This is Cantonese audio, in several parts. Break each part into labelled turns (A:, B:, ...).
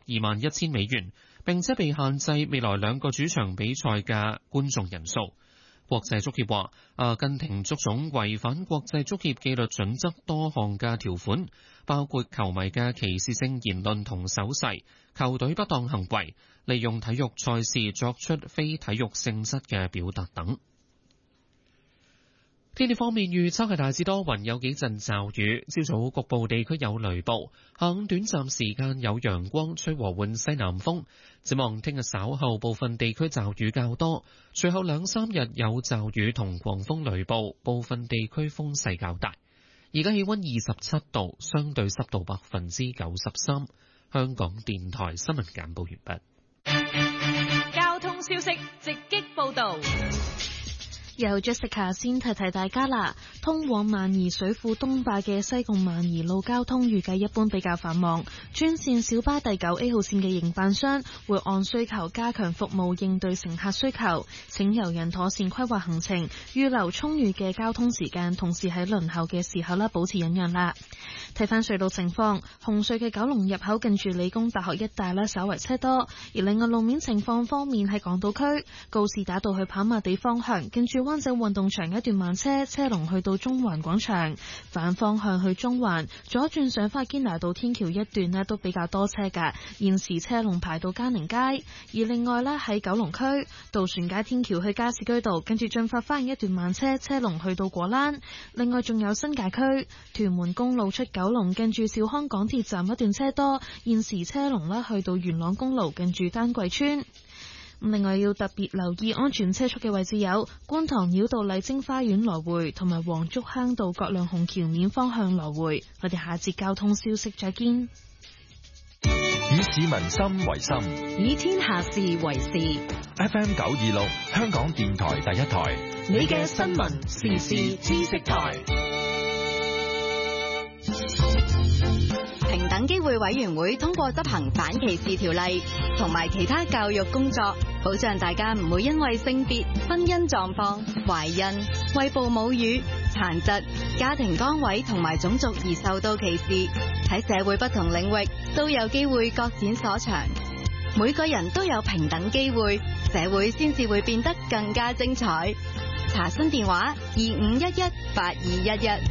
A: 121,000美元，並且被限制未來2個主場比賽嘅觀眾人數。國際足協話，阿根廷足總違反國際足協紀律準則多項嘅條款，包括球迷嘅歧視性言論同手勢、球隊不當行為、利用體育賽事作出非體育性質嘅表達等。天氣方面預測係大致多雲，有幾陣驟雨，朝早局部地區有雷暴，下午短暫時間有陽光，吹和緩西南風。展望聽日稍後部分地區驟雨較多，隨後2-3日有驟雨同狂風雷暴，部分地區風勢較大。而家氣溫27度，相對濕度93%。香港電台新聞簡報完
B: 畢。交通消息直擊報道。
C: 由 Jessica 先提提大家啦，通往萬宜水庫東壩嘅西貢萬宜路交通預計一般比較繁忙，專線小巴第9A 號線嘅營辦商會按需求加強服務應對乘客需求，請遊人妥善規劃行程，預留充裕嘅交通時間，同時喺輪候嘅時候保持忍讓啦。睇返隧道情況，紅隧嘅九龍入口近住理工大學一帶稍為車多，而另外路面情況方面喺港島區告士打道去跑馬地方向，近住灣仔運動場一段慢車，車龍去到中環廣場，反方向去中環左轉上返堅拿道天橋一段都比較多車㗎，現時車龍排到嘉寧街。而另外喺九龍區渡船街天橋去加士居道，跟住進發翻一段慢車，車龍去到果欄。另外仲有新界區屯門公路出九龍，近住兆康港鐵站一段車多，現時車龍去到元朗公路近住丹桂村。另外要特別留意安全車速嘅位置有觀塘繞道麗晶花園來回，同埋黃竹坑道葛量洪橋面方向來回。我哋下節交通消息再見。
D: 以市民心為心，
B: 以天下事為事。
D: FM 926香港電台第一台，
B: 你嘅新聞時事知識台。
E: 平等機會委員會通過執行反歧視條例同埋其他教育工作，保障大家唔會因為性別、婚姻狀況、懷孕、餵哺母乳、殘疾、家庭崗位同埋種族而受到歧視。喺社會不同領域都有機會各展所長，每個人都有平等機會，社會先至會變得更加精彩。查詢電話25118211。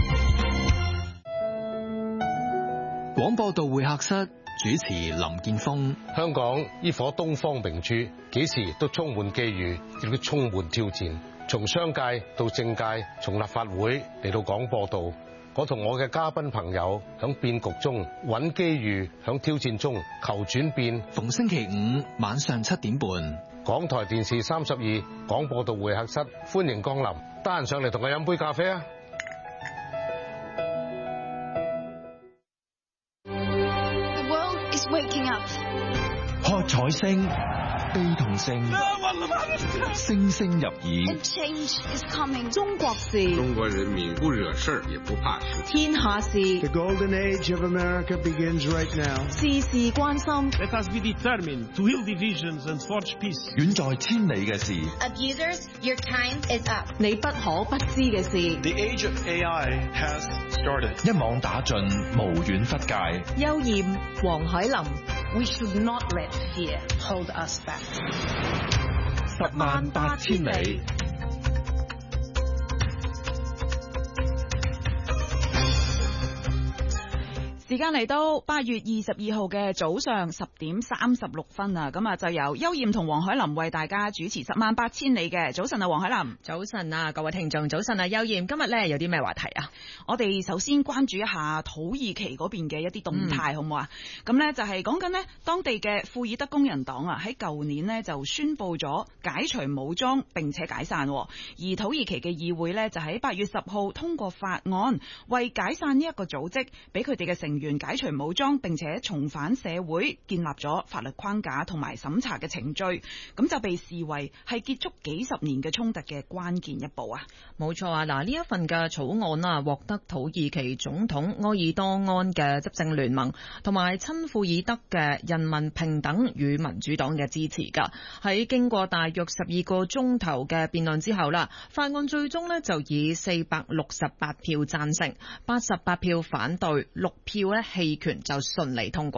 D: 廣播道會客室主持林建峰。
F: 香港呢顆東方明珠，幾時都充滿機遇，亦都充滿挑戰。從商界到政界，從立法會嚟到廣播道，我同我嘅嘉賓朋友響變局中揾機遇，響挑戰中求轉變。
D: 逢星期五晚上7點半，
F: 港台電視32廣播道會客室，歡迎光臨。得閒上嚟同我飲杯咖啡啊！
D: 喝彩聲、悲痛聲，聲聲入耳。
E: 中國事，
G: 中國人民不惹事也不怕事。
E: 天下事。
H: The golden age of America begins right now.
E: 事事關心。
I: Let us be determined to heal divisions and forge peace.
D: 遠在千里嘅事。
J: Abusers, your time is up.
E: 你不可不知嘅事。
H: The age of AI has started.
D: 一網打盡，無遠弗屆。
E: 邱艷、黃海林。
J: We should not let fear hold us back.
D: 108000里。
B: 時間嚟到8月22號嘅早上10點36分啊，咁啊就由邱艷同黃海林為大家主持108000里嘅。早晨啊，黃海林。
K: 早晨啊，各位聽眾，早晨啊，邱艷。今日咧有啲咩話題啊？
B: 我哋首先關注一下土耳其嗰邊嘅一啲動態，好唔好啊？咁咧就係講緊呢當地嘅庫爾德工人黨啊，喺舊年呢就宣布咗解除武裝並且解散，而土耳其嘅議會呢就喺8月10號通過法案，為解散呢一個組織，俾佢哋嘅成員解除武裝並且重返社會，建立咗法律框架同埋審查嘅程序，咁就被視為係結束幾十年嘅衝突嘅關鍵一步啊！
K: 冇錯啊！嗱，呢一份嘅草案啊，獲得土耳其總統埃爾多安嘅執政聯盟同埋親庫爾德嘅人民平等與民主黨嘅支持噶。喺經過大約12個鐘頭嘅辯論之後啦，法案最終呢就以468票贊成、88票反對、6票棄權就順利通過啦。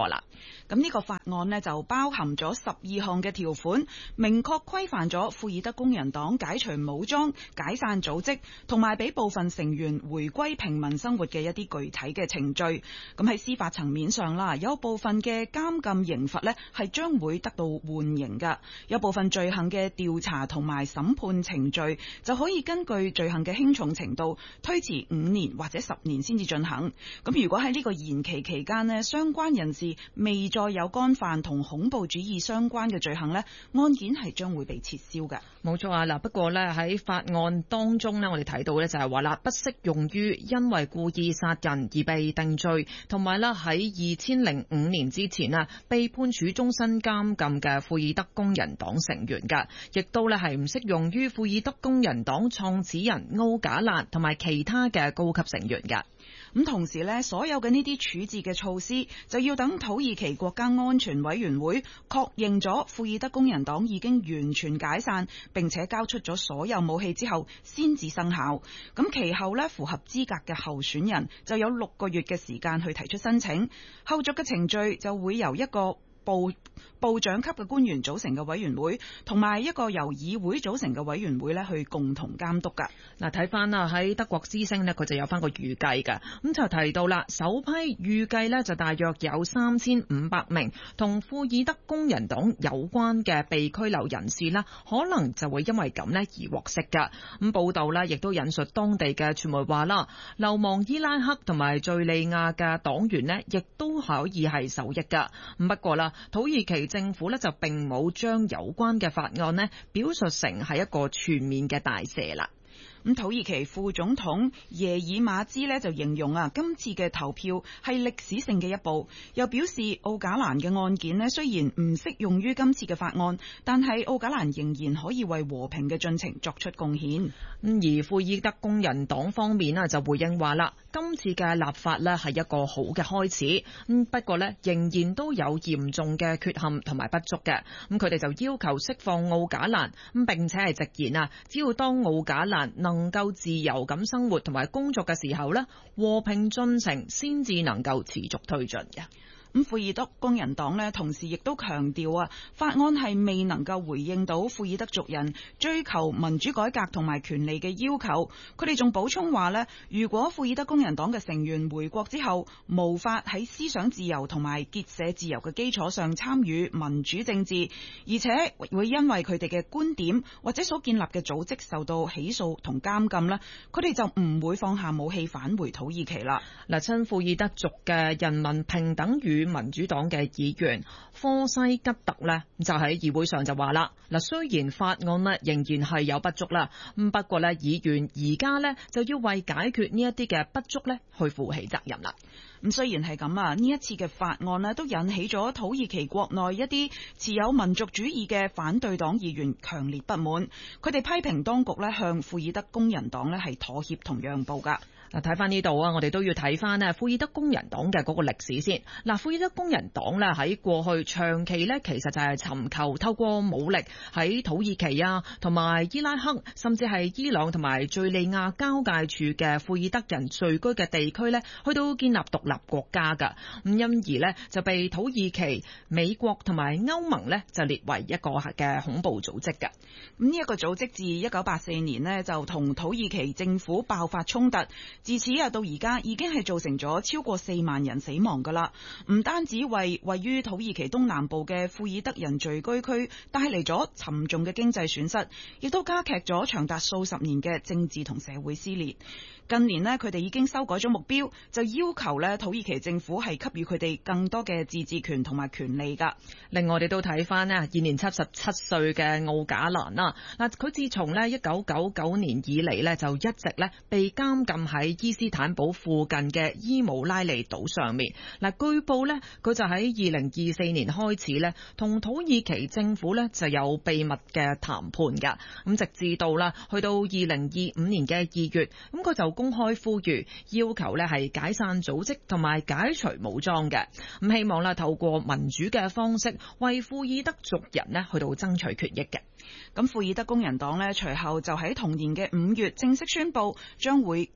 B: 咁呢個法案呢，就包含咗12項嘅條款，明確規範咗庫爾德工人黨解除武裝、解散組織同埋俾部分成員回歸平民生活嘅一啲具體嘅程序。咁喺司法層面上啦，有部分嘅監禁刑罰呢係將會得到緩刑㗎，有部分罪行嘅調查同埋審判程序就可以根據罪行嘅輕重程度推遲5年或者10年先至進行。咁如果喺呢個延期期間呢，相關人士未再有干犯同恐怖主義相關嘅罪行呢，案件係將會被撤銷嘅。
K: 冇錯啊！嗱，不過呢，喺法案當中呢，我哋睇到呢就係話啦，不適用於因為故意殺人而被定罪，同埋呢喺2005年之前啊被判處終身監禁嘅庫爾德工人黨成員㗎，亦都呢係唔適用於庫爾德工人黨創始人奧賈蘭同埋其他嘅高級成員㗎。
B: 咁同時呢，所有嘅呢啲處置嘅措施就要等土耳其國家安全委員會確認咗庫爾德工人黨已經完全解散，並且交出咗所有武器之後先至生效。咁其後呢，符合資格嘅候選人就有6個月嘅時間去提出申請，後續嘅程序就會由一個部長級嘅官員組成嘅委員會，同埋一個由議會組成嘅委員會咧，去共同監督噶。
K: 嗱，睇翻啦，喺德國之聲呢，佢就有翻個預計噶，咁就提到啦，首批預計呢，就大約有3500名同庫爾德工人黨有關嘅被拘留人士啦，可能就會因為咁呢而獲釋噶。咁報道呢，亦都引述當地嘅傳媒話啦，流亡伊拉克同埋敘利亞嘅黨員呢，亦都可以係受益噶。咁不過啦，土耳其政府呢就並冇將有關嘅法案呢表述成係一個全面嘅大赦啦。
B: 咁土耳其副總統耶爾馬茲呢就形容啊，今次嘅投票係歷史性嘅一步，又表示奧賈蘭嘅案件呢雖然唔適用於今次嘅法案，但係奧賈蘭仍然可以為和平嘅進程作出貢獻。
K: 而庫爾德工人黨方面就回應話啦，今次嘅立法呢係一個好嘅開始，不過呢仍然都有嚴重嘅缺陷同埋不足嘅。咁佢哋就要求釋放奧賈蘭，並且係直言啊，只要當奧賈蘭能夠自由咁生活同埋工作嘅時候呢，和平進程先至能夠持續推進嘅。
B: 咁庫爾德工人黨呢，同時亦都強調啊，法案係未能夠回應到庫爾德族人追求民主改革同埋權利嘅要求。佢哋仲補充話呢，如果庫爾德工人黨嘅成員回國之後，無法喺思想自由同埋結社自由嘅基礎上參與民主政治，而且會因為佢哋嘅觀點或者所建立嘅組織受到起訴同監禁呢，佢哋就唔會放下武器返回土耳其啦。
K: 嗱，親庫爾德族嘅人民平等與民主黨嘅議員科西吉特呢，就喺議會上就話啦，嗱，雖然法案呢仍然係有不足啦，不過呢議員而家呢就要為解決呢一啲嘅不足呢去負起責任啦。
B: 咁雖然係咁啊，呢一次嘅法案呢都引起咗土耳其國內一啲持有民族主義嘅反對黨議員強烈不滿，佢哋批評當局呢向庫爾德工人黨呢係妥協同讓步噶。
K: 嗱，睇翻呢度啊，我哋都要睇翻咧庫爾德工人黨嘅嗰個歷史先。嗱，庫爾德工人黨咧喺過去長期咧，其實就係尋求透過武力喺土耳其啊，同埋伊拉克，甚至係伊朗同埋敘利亞交界處嘅庫爾德人聚居嘅地區咧，去到建立獨立國家噶。咁因而咧就被土耳其、美國同埋歐盟咧就列為一個嘅恐怖組織嘅。
B: 咁呢一個組織自1984年咧就同土耳其政府爆發衝突。自此啊，到而家已經係造成咗超過4萬人死亡噶啦，唔單止為位於土耳其東南部嘅庫爾德人聚居區帶嚟咗沉重嘅經濟損失，亦都加劇咗長達數十年嘅政治同社會撕裂。近年呢，佢哋已經修改咗目標，就要求呢土耳其政府係給予佢哋更多嘅自治權同埋權利噶。
K: 另外，我哋都睇翻呢現年77歲嘅奧賈蘭啦。嗱，佢自從呢1999年以嚟呢，就一直呢被監禁喺伊斯坦堡附近嘅伊姆拉利島上面。嗱，據報呢，佢就喺2024年開始呢同土耳其政府呢就有秘密嘅談判噶。咁直至到啦去到2025年嘅2月，咁佢就公開呼籲要求呢係解散組織同埋解除武裝嘅。咁希望啦透過民主嘅方式為庫爾德族人呢去到爭取權益嘅。
B: 咁庫爾德工人黨呢隨後就喺同年嘅5月正式宣布將會結束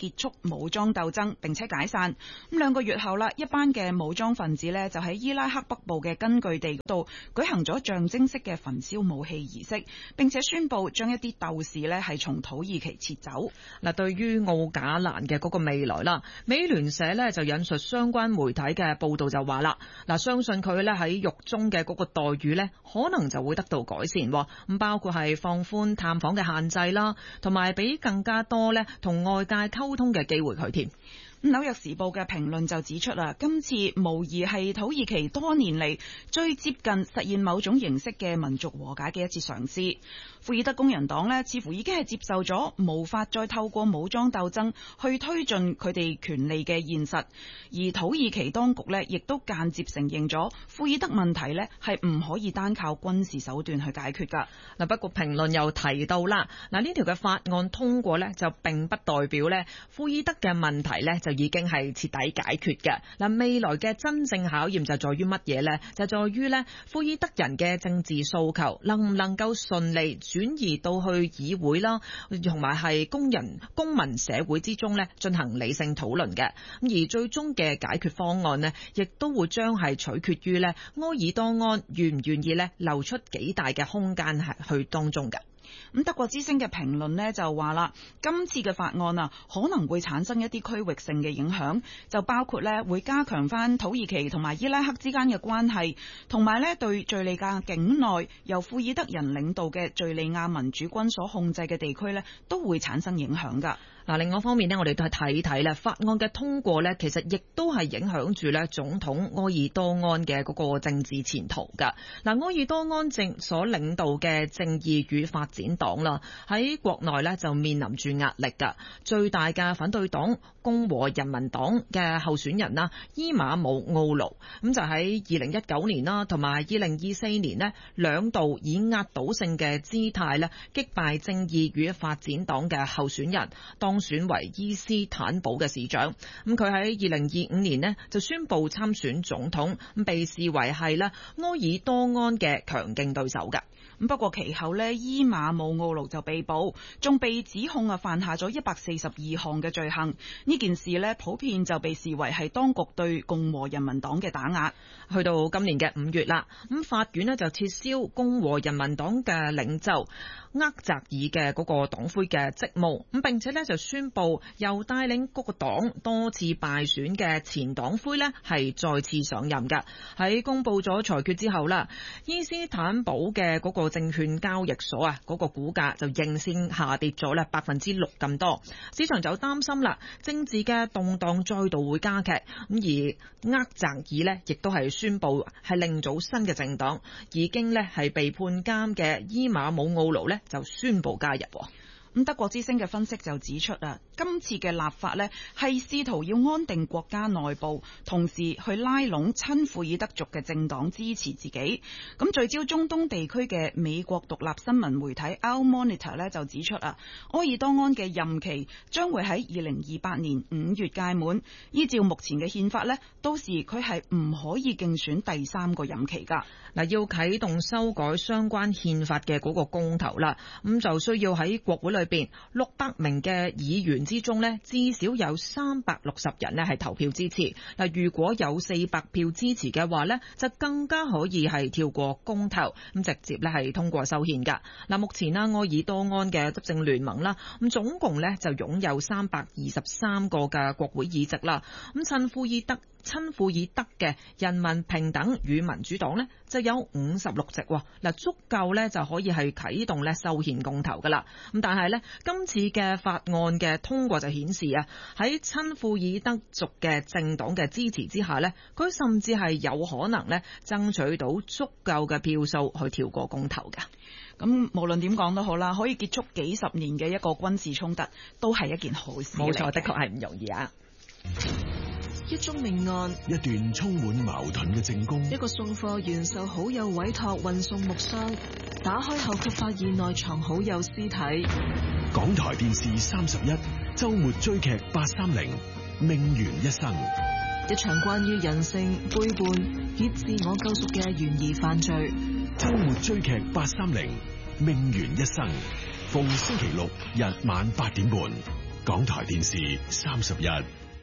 B: 武裝鬥爭並且解散。咁2個月後啦，一班嘅武裝分子呢就喺伊拉克北部嘅根據地度舉行咗象徵式嘅焚燒武器儀式，並且宣布將一啲鬥士呢係從土耳其撤走。
K: 嗱，對於奧賈蘭嘅嗰個未來啦，美聯社呢就引述相關媒體嘅報道就話啦，嗱，相信佢呢喺獄中嘅嗰個待遇呢可能就會得到改善，咁包括係放寬探訪嘅限制啦，同埋俾更加多呢同外界溝通嘅機會佢添。
B: 紐約時報嘅評論就指出啦，今次無疑係土耳其多年嚟最接近實現某種形式嘅民族和解嘅一次嘗試。庫爾德工人黨呢似乎已經係接受咗無法再透過武裝鬥爭去推進佢哋權利嘅現實，而土耳其當局呢亦都間接承認咗庫爾德問題呢係唔可以單靠軍事手段去解決㗎。
K: 嗱，不過評論又提到啦，嗱，呢條嘅法案通過呢就並不代表呢庫爾德嘅問題呢就已經係徹底解決嘅。嗱，未來嘅真正考驗就在於乜嘢呢？就在於呢庫爾德人嘅政治訴求能唔能夠順利轉移到去議會啦，同埋係公民社會之中呢進行理性討論嘅。而最終嘅解決方案呢，亦都會將係取決於呢埃爾多安願唔願意呢留出幾大嘅空間係去當中嘅。
B: 咁德國之聲嘅評論呢就話啦，今次嘅法案啊可能會產生一啲區域性嘅影響，就包括呢會加強翻土耳其同埋伊拉克之間嘅關係，同埋呢對敘利亞境內由庫爾德人領導嘅敘利亞民主軍所控制嘅地區呢都會產生影響㗎。
K: 嗱，另外一方面呢，我哋都係睇睇咧，法案嘅通過呢，其實亦都係影響住咧總統埃爾多安嘅嗰個政治前途㗎。嗱，埃爾多安政所領導嘅正義與發展黨啦，喺國內呢就面臨住壓力㗎。最大嘅反對黨共和人民黨嘅候選人啦，伊馬姆奧盧，咁就喺2019年啦，同埋2024年呢兩度以壓倒性嘅姿態呢擊敗正義與發展黨嘅候選人，當選為伊斯坦堡嘅市長。咁佢喺2025年呢就宣布參選總統，咁被視為係咧埃爾多安嘅強勁對手㗎。
B: 咁不過其後呢，伊馬姆奧盧就被捕，仲被指控犯下咗142項嘅罪行。呢件事呢，普遍就被視為係當局對共和人民黨嘅打壓。
K: 去到今年嘅5月啦，咁法院呢就撤銷共和人民黨嘅領袖厄澤爾嘅嗰個黨魁嘅職務，咁並且呢就宣布由帶領嗰個黨多次敗選嘅前黨魁呢係再次上任㗎。喺公布咗裁決之後啦，伊斯坦堡嘅嗰個證券交易所啊，嗰個股價就應聲下跌咗咧6%咁多，市場就擔心啦，政治嘅動盪再度會加劇。咁而厄澤爾呢亦都係宣布係另組新嘅政黨，已經呢係被判監嘅伊馬姆奧盧呢就宣布加入。
B: 咁德國之聲嘅分析就指出啊，今次嘅立法呢係試圖要安定國家內部，同時去拉攏親庫爾德族嘅政黨支持自己。咁聚焦中東地區嘅美國獨立新聞媒體 Al Monitor 呢就指出啊，埃爾多安嘅任期將會喺2028年5月屆滿。依照目前嘅憲法呢，到時佢係唔可以競選第3個任期㗎。
K: 嗱，要啟動修改相關憲法嘅嗰個公投啦，咁就需要喺國會裏邊600名嘅議員之中呢，至少有360人呢係投票支持。嗱，如果有400票支持嘅話呢，就更加可以係跳過公投，咁直接呢係通過修憲噶。嗱，目前啦，埃爾多安嘅執政聯盟啦，咁總共呢就擁有323個嘅國會議席啦。咁親庫爾德嘅人民平等與民主黨呢，就有56席，嗱，足夠呢就可以係啟動呢修憲公投噶啦。咁但係呢，今次嘅法案嘅通過就顯示啊，喺親庫爾德族嘅政黨嘅支持之下呢，佢甚至係有可能呢爭取到足夠嘅票數去跳過公投㗎。
B: 咁無論點講都好啦，可以結束幾十年嘅一個軍事衝突，都係一件好事。
K: 冇錯，的確係唔容易啊！
L: 一宗命案，
D: 一段充滿矛盾嘅證供，
L: 一個送貨員受好友委託運送木箱，打開後卻發現內藏好友屍體。
D: 港台電視31周末追劇830命懸一生，
L: 一場關於人性背叛以自我救贖嘅懸疑犯罪。
D: 周末追劇830命懸一生，逢星期六日晚8點半，
M: 港台電視31。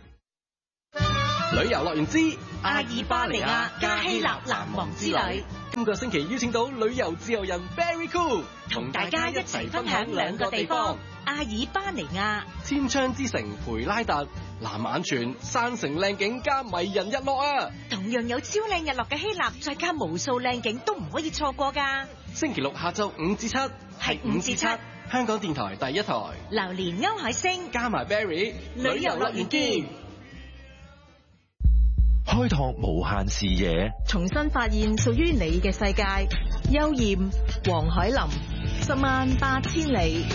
N: 旅遊樂園之
O: 阿爾巴尼亞加希臘難忘之旅，
N: 今個星期邀請到旅遊自由人 Very Cool，
O: 同大家一齊分享兩個地方：阿爾巴尼亞
N: 千窗之城培拉特、藍眼泉、山城靚景加迷人日落啊！
O: 同樣有超靚日落嘅希臘，再加無數靚景都唔可以錯過㗎。
N: 星期六下晝5至7，
O: 係5至7，
N: 香港電台第一台。
O: 榴蓮歐海星
N: 加埋 Berry，
O: 旅遊樂園見。
D: 開拓無限視野，
L: 重新發現屬於你嘅世界。邱艷、黃海琳，108000里。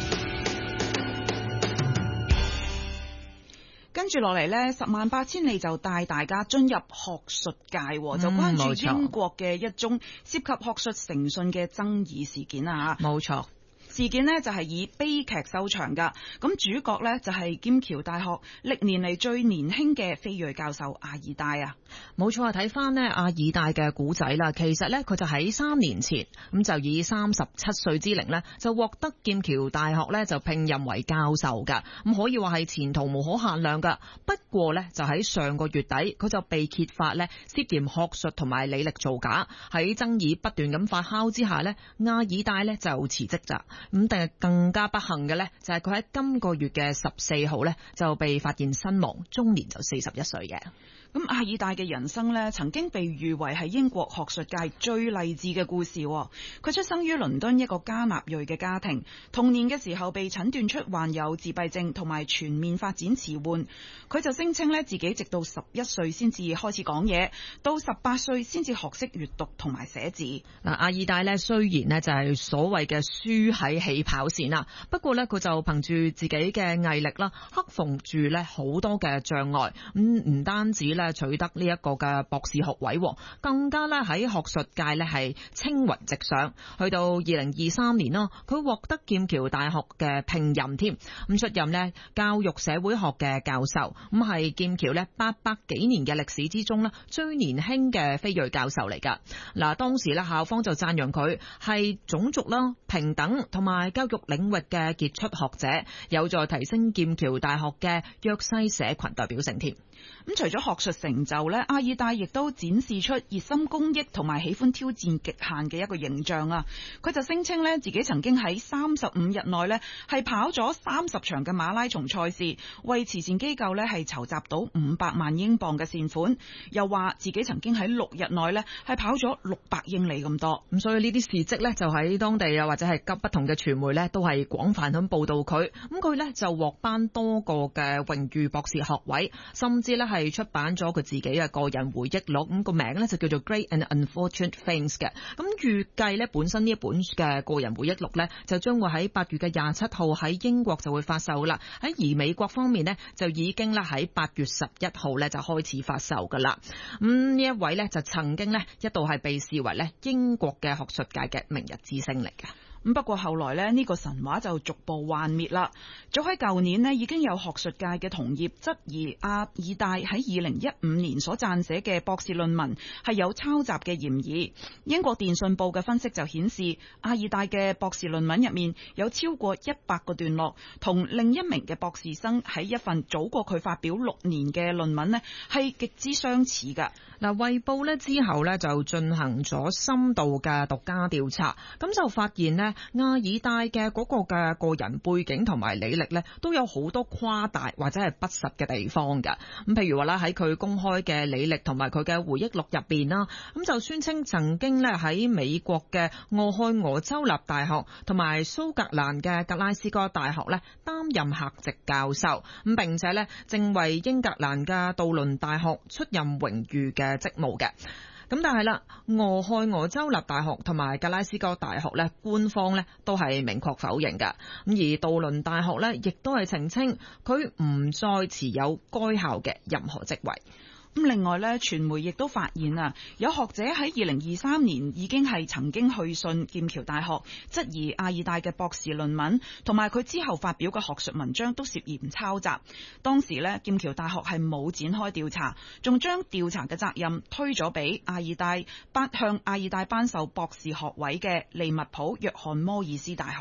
B: 跟住落嚟呢，108000里就帶大家進入學術界，就關注英國嘅一宗涉及學術誠信嘅爭議事件啊！
K: 冇錯。
B: 事件呢就係以悲劇收場㗎，咁主角呢就係劍橋大學歷年嚟最年輕嘅非裔教授阿爾戴啊。
K: 冇錯啊，睇翻呢阿爾戴嘅古仔啦，其實呢，佢就喺3年前咁就以37歲之齡呢，就獲得劍橋大學呢就聘任為教授㗎，咁可以話係前途無可限量㗎。不過呢，就喺上個月底佢就被揭發呢涉嫌學術同埋履歷造假，喺爭議不斷咁發酵之下呢，阿爾戴呢就辭職咋。咁但係更加不幸嘅呢，就係佢喺今個月嘅14號呢就被發現身亡，終年就41歲嘅。
B: 咁阿爾戴嘅人生呢，曾經被譽為係英國學術界最勵志嘅故事。佢出生於倫敦一個加納裔嘅家庭，童年嘅時候被診斷出患有自閉症同埋全面發展遲緩。佢就聲稱呢，自己直到11歲先至開始講嘢，到18歲先至學識閱讀同埋寫字。
K: 嗱，阿爾戴呢，雖然呢就係所謂嘅輸喺起跑線啦，不過呢，佢就憑住自己嘅毅力啦，克服住呢好多嘅障礙，唔單止呢取得呢一個嘅博士學位，更加咧喺學術界咧係青雲直上。去到2023年啦，佢獲得劍橋大學嘅聘任添，咁出任咧教育社會學嘅教授，咁係劍橋咧800幾年嘅歷史之中咧最年輕嘅非裔教授嚟噶。嗱，當時咧校方就讚揚佢係種族啦、平等同埋教育領域嘅傑出學者，有助提升劍橋大學嘅弱勢社群代表性添。
B: 咁除咗學術成就呢，阿爾戴亦都展示出熱心公益同埋喜歡挑戰極限嘅一個形象啊！佢就聲稱呢，自己曾經喺35日內呢係跑咗30場嘅馬拉松賽事，為慈善機構呢係籌集到500萬英鎊嘅善款。又話自己曾經喺6日內呢係跑咗600英里咁多。
K: 咁所以呢啲事蹟呢，就喺當地啊或者係急不同嘅傳媒呢，都係廣泛咁報道佢。咁佢呢就獲頒多個嘅榮譽博士學位，甚至呢係出版咗佢自己嘅個人回憶錄，咁個名呢就叫做 Great and Unfortunate Things 嘅。咁預計呢本身呢一本嘅個人回憶錄呢，就將會喺8月嘅27號喺英國就會發售啦。而美國方面呢，就已經咧喺8月11號呢就開始發售噶啦。咁呢一位呢，就曾經呢一度係被視為呢英國嘅學術界嘅明日之星嚟嘅。
B: 咁不過後來呢個神話就逐步幻滅啦。早喺舊年呢，已經有學術界嘅同業質疑阿爾戴喺2015年所撰寫嘅博士論文係有抄襲嘅嫌疑。英國電訊報嘅分析就顯示，阿爾戴嘅博士論文入面有超過100個段落同另一名嘅博士生喺一份早過佢發表6年嘅論文呢係極之相似㗎。
K: 嗱，衛報呢之後呢，就進行咗深度嘅獨家調查，咁就發現呢，阿爾戴嘅嗰個嘅個人背景同埋履歷呢，都有好多誇大或者係不實嘅地方㗎。咁譬如話啦，喺佢公開嘅履歷同埋佢嘅回憶錄入邊啦，咁就宣稱曾經呢喺美國嘅俄亥俄州立大學同埋蘇格蘭嘅格拉斯哥大學呢擔任客席教授，咁並且呢正為英格蘭嘅杜倫大學出任榮譽嘅職務嘅。咁但係啦，俄亥俄州立大學同埋格拉斯哥大學呢，官方呢都係明確否認㗎。咁而杜倫大學呢，亦都係澄清佢唔再持有該校嘅任何職位。
B: 咁另外咧，傳媒亦都發現啊，有學者喺2023年已經係曾經去信劍橋大學，質疑阿爾戴嘅博士論文同埋佢之後發表嘅學術文章都涉嫌抄襲。當時咧，劍橋大學係冇展開調查，仲將調查嘅責任推咗俾阿爾戴向阿爾戴頒授博士學位嘅利物浦約翰摩爾斯大學。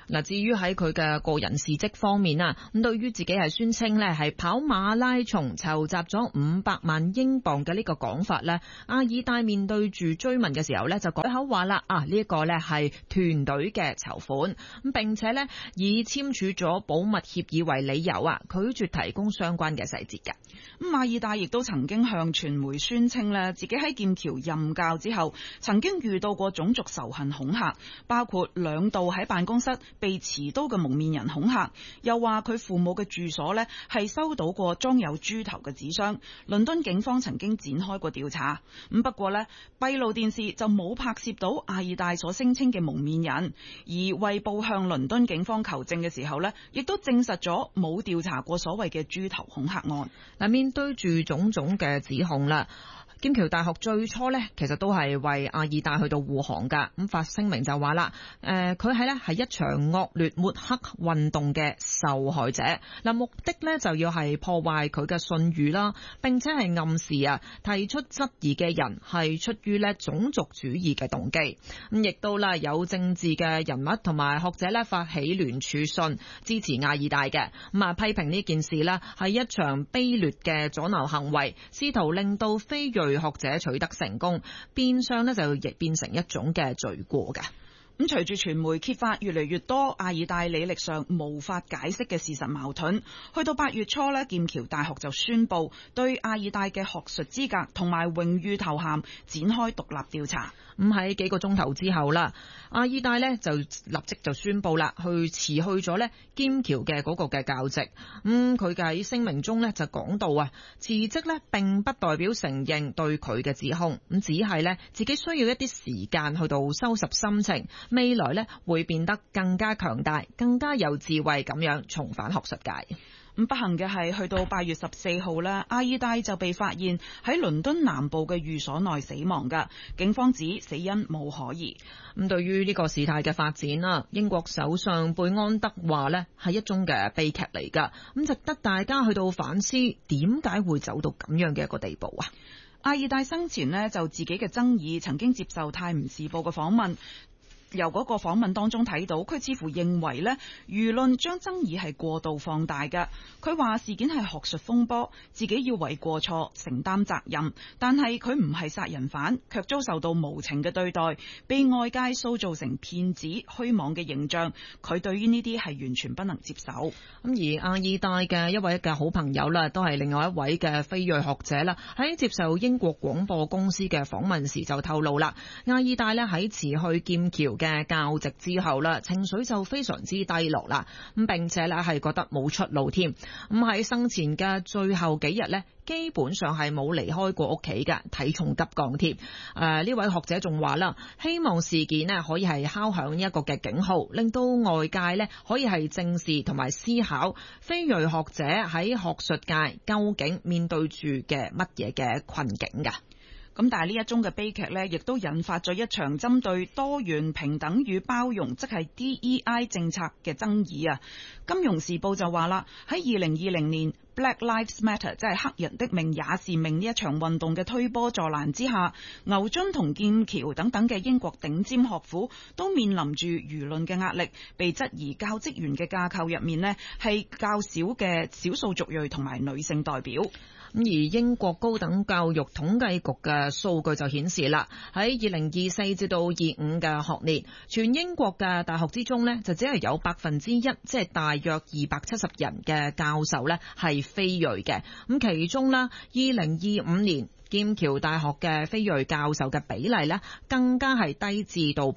K: 嗱，至於喺佢嘅個人事蹟方面啊，咁對於自己係宣稱咧係跑馬拉松籌集咗500萬英鎊嘅呢個講法咧，阿爾戴面對住追問嘅時候咧就改口話啦，呢一個咧係團隊嘅籌款，咁並且咧以簽署咗保密協議為理由拒絕提供相關嘅細節嘅。
B: 咁阿爾戴亦都曾經向傳媒宣稱咧，自己喺劍橋任教之後，曾經遇到過種族仇恨恐嚇，包括2度喺辦公室被持刀嘅蒙面人恐嚇，又話佢父母嘅住所咧係收到過裝有豬頭嘅紙箱。倫敦警方曾經展開過調查，咁不過咧閉路電視就冇拍攝到阿爾戴所聲稱嘅蒙面人，而衛報向倫敦警方求證嘅時候咧，亦都證實咗冇調查過所謂嘅豬頭恐嚇案。
K: 嗱，面對住種種嘅指控啦，劍橋大學最初呢，其實都係為阿爾戴去到護航噶，咁發聲明就話啦，佢係一場惡劣抹黑運動嘅受害者，嗱，目的呢，就要係破壞佢嘅信譽啦，並且係暗示提出質疑嘅人係出於呢種族主義嘅動機，咁亦都啦有政治嘅人物同埋學者呢發起聯署信支持阿爾戴嘅，咁批評呢件事呢係一場卑劣嘅阻撓行為，試圖令到非裔學者取得成功，變相呢就亦變成一種嘅罪過嘅。
B: 咁隨住傳媒揭發越嚟越多阿爾戴履歷上無法解釋嘅事實矛盾，去到8月初呢，劍橋大學就宣布對阿爾戴嘅學術資格同埋榮譽頭銜展開獨立調查。
K: 咁喺幾個鐘頭之後啦，阿爾戴呢就立即就宣布啦，辭去咗呢劍橋嘅嗰個嘅教職。佢喺聲明中呢就講到辭職呢並不代表承認對佢嘅指控，咁只係呢自己需要一啲時間去到收拾心情，未來呢會變得更加強大，更加有智慧咁樣重返學術界。
B: 咁不幸嘅係，去到8月14號呢，阿爾戴就被發現喺倫敦南部嘅寓所內死亡㗎。警方指死因冇可疑。
K: 咁對於呢個事態嘅發展啦，英國首相貝安德話呢係一宗嘅悲劇嚟㗎，咁值得大家去到反思點解會走到咁樣嘅一個地步啊。
B: 阿爾戴生前呢就自己嘅爭議曾經接受《泰晤士報》嘅訪問。由嗰個訪問當中睇到，佢似乎認為呢輿論將爭議係過度放大嘅。佢話事件係學術風波，自己要為過錯承擔責任，但係佢唔係殺人犯，卻遭受到無情嘅對待，被外界塑造成騙子虛妄嘅形象。佢對於呢啲係完全不能接受。
K: 咁而阿爾戴嘅一位嘅好朋友啦，都係另外一位嘅非裔學者啦，喺接受英國廣播公司嘅訪問時就透露啦，阿爾戴呢喺辭去劍橋嘅教職之後啦，情緒就非常之低落啦，咁並且咧係覺得冇出路添，咁喺生前嘅最後幾日呢，基本上係冇離開過屋企嘅，體重急降添。呢位學者仲話啦，希望事件呢可以係敲響一個嘅警號，令到外界呢可以係正視同埋思考非裔學者喺學術界究竟面對住嘅乜嘢嘅困境㗎。
B: 咁但係呢一宗嘅悲劇呢，亦都引發咗一場針對多元平等與包容，即係 DEI 政策嘅爭議啊。金融時報就話啦，喺2020年 Black Lives Matter 即係黑人的命也是命呢一場運動嘅推波助瀾之下，牛津同劍橋等等嘅英國頂尖學府都面臨住輿論嘅壓力，被質疑教職員嘅架構入面呢係較少嘅少數族裔同埋女性代表。
K: 咁而英國高等教育統計局嘅數據就顯示啦，喺2024至到25嘅學年，全英國嘅大學之中呢，就只係有1%，即係大約270人嘅教授呢係非裔嘅。咁其中啦，2025年劍橋大學嘅非裔教授嘅比例呢，更加係低至到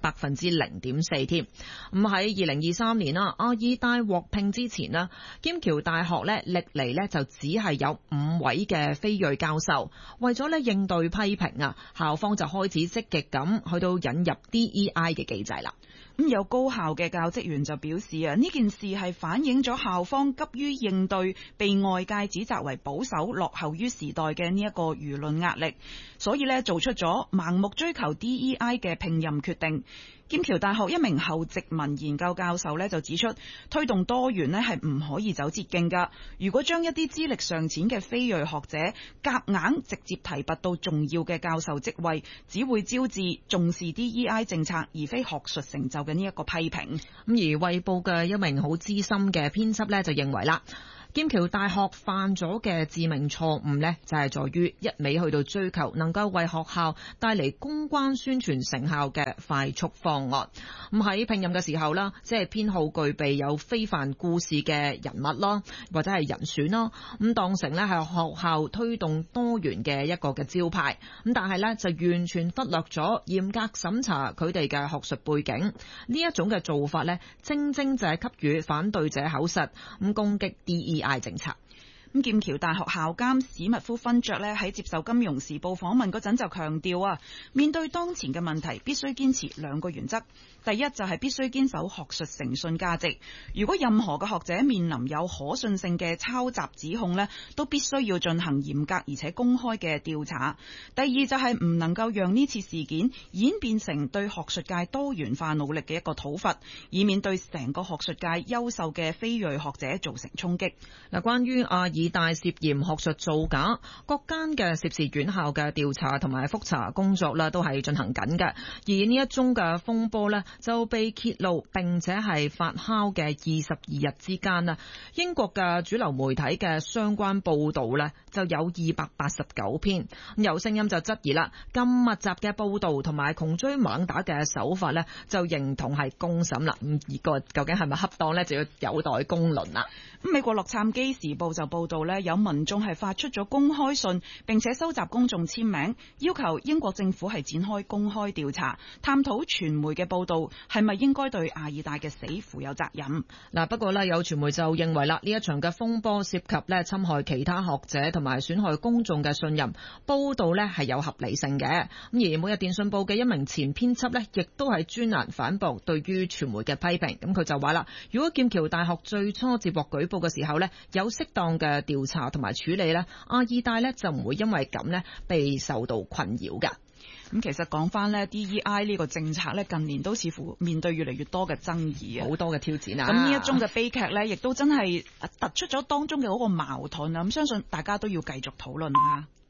K: 0.4%添。咁喺2023年啦，阿爾戴獲聘之前啦，劍橋大學呢歷嚟呢就只係有5位嘅非裔教授。為咗呢應對批評啊，校方就開始積極咁去到引入 DEI 嘅機制啦。
B: 咁有高校嘅教職員就表示啊，呢件事係反映咗校方急於應對被外界指責為保守、落後於時代嘅呢一個輿論壓力，所以呢做出咗盲目追求 DEI 嘅聘任決定。劍橋大學一名後殖民研究教授呢就指出，推動多元呢係唔可以走捷徑㗎。如果將一啲資歷尚淺嘅非裔學者夾硬直接提拔到重要嘅教授職位，只會招致重視 DEI 政策而非學術成就嘅嘅呢一個批評。
K: 咁而《衛報》嘅一名好資深嘅編輯呢，就認為啦，劍橋大學犯咗嘅致命錯誤呢，就係在於一味去到追求能夠為學校帶嚟公關宣傳成效嘅快速方案。咁喺聘任嘅時候啦，即係偏好具備有非凡故事嘅人物啦，或者係人選啦，咁當成呢係學校推動多元嘅一個嘅招牌。咁但係呢，就完全忽略咗嚴格審查佢哋嘅學術背景。呢一種嘅做法呢，正正就係給予反對者口實，咁攻擊 DEI 政策。
B: 咁劍橋大學校監史密夫勳爵咧喺接受《金融時報》訪問嗰陣就強調啊，面對當前嘅問題，必須堅持兩個原則。第一就係必須堅守學術誠信價值。如果任何嘅學者面臨有可信性嘅抄襲指控呢，都必須要進行嚴格而且公開嘅調查。第二就係唔能夠讓呢次事件演變成對學術界多元化努力嘅一個討伐，以免對成個學術界優秀嘅非裔學者造成衝擊。
K: 嗱，關於阿爾大涉嫌學術造假，各間嘅涉事院校嘅調查同埋複查工作啦，都係進行緊嘅。而呢一宗嘅風波呢，就被揭露並且係發酵嘅22日之間啦，英國嘅主流媒體嘅相關報導呢，就有289篇。有聲音就質疑啦，咁密集嘅報導同埋窮追猛打嘅手法呢，就形同係公審啦。咁而個究竟係咪恰當呢，就要有待公論啦。
B: 美國洛杉磯時報就報道呢，有民眾係發出咗公開信，並且收集公眾簽名，要求英國政府係展開公開調查，探討傳媒嘅報道係咪應該對阿爾大嘅死負有責任。
K: 嗱，不過呢，有傳媒就認為啦，呢一場嘅風波涉及呢侵害其他學者同埋損害公眾嘅信任，報道呢係有合理性嘅。咁而每日電訊報嘅一名前編輯呢，亦都係專欄反駁對於傳媒嘅批評。咁佢就話啦，如果劍橋大學最初接獲舉報嘅時候呢，有適當嘅調查同埋處理呢，阿爾大呢就唔會因為咁呢被受到困擾㗎。
B: 咁其實講翻呢 DEI 呢個政策呢，近年都似乎面對越嚟越多嘅爭議啊，
K: 好多嘅挑戰啊。
B: 咁呢一宗嘅悲劇呢，亦都真係突出咗當中嘅嗰個矛盾啊。咁相信大家都要繼續討論啊。